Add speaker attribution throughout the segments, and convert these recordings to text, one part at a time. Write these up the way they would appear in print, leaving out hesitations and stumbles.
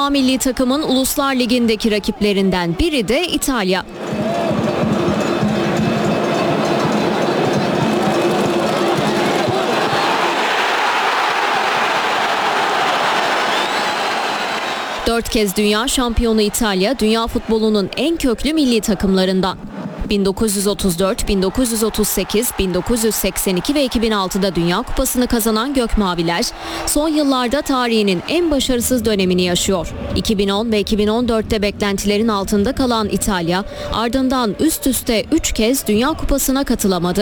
Speaker 1: A milli takımın Uluslar Ligi'ndeki rakiplerinden biri de İtalya. Dört kez dünya şampiyonu İtalya, dünya futbolunun en köklü milli takımlarından. 1934, 1938, 1982 ve 2006'da Dünya Kupası'nı kazanan Gökmaviler, son yıllarda tarihinin en başarısız dönemini yaşıyor. 2010 ve 2014'te beklentilerin altında kalan İtalya, ardından üst üste 3 kez Dünya Kupası'na katılamadı.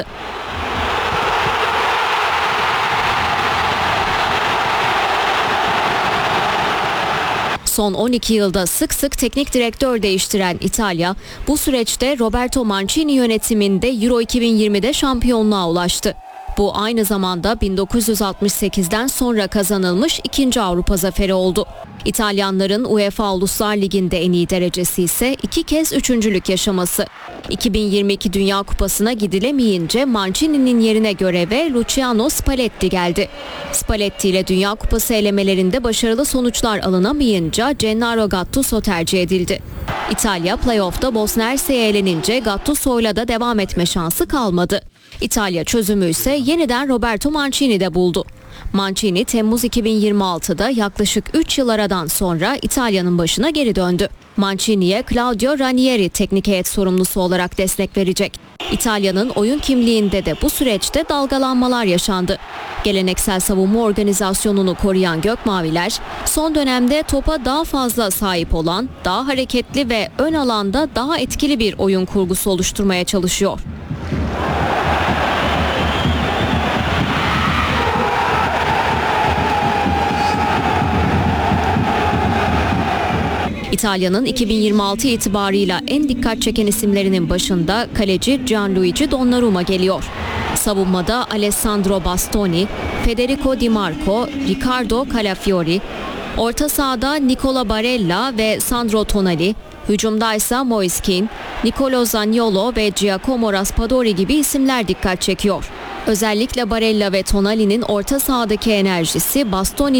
Speaker 1: Son 12 yılda sık sık teknik direktör değiştiren İtalya, bu süreçte Roberto Mancini yönetiminde Euro 2020'de şampiyonluğa ulaştı. Bu aynı zamanda 1968'den sonra kazanılmış ikinci Avrupa zaferi oldu. İtalyanların UEFA Uluslar Ligi'nde en iyi derecesi ise 2 kez üçüncülük yaşaması. 2022 Dünya Kupası'na gidilemeyince Mancini'nin yerine göreve Luciano Spalletti geldi. Spalletti ile Dünya Kupası elemelerinde başarılı sonuçlar alınamayınca Gennaro Gattuso tercih edildi. İtalya playoff'ta Bosna Hersek'e elenince Gattuso'yla da devam etme şansı kalmadı. İtalya çözümü ise yeniden Roberto Mancini'de buldu. Mancini Temmuz 2026'da yaklaşık 3 yıl aradan sonra İtalya'nın başına geri döndü. Mancini'ye Claudio Ranieri teknik heyet sorumlusu olarak destek verecek. İtalya'nın oyun kimliğinde de bu süreçte dalgalanmalar yaşandı. Geleneksel savunma organizasyonunu koruyan Gökmaviler, son dönemde topa daha fazla sahip olan, daha hareketli ve ön alanda daha etkili bir oyun kurgusu oluşturmaya çalışıyor. İtalya'nın 2026 itibarıyla en dikkat çeken isimlerinin başında kaleci Gianluigi Donnarumma geliyor. Savunmada Alessandro Bastoni, Federico Di Marco, Riccardo Calafiori, orta sahada Nicola Barella ve Sandro Tonali, hücumda ise Moise Kean, Nicolo Zaniolo ve Giacomo Raspadori gibi isimler dikkat çekiyor. Özellikle Barella ve Tonali'nin orta sahadaki enerjisi Bastoni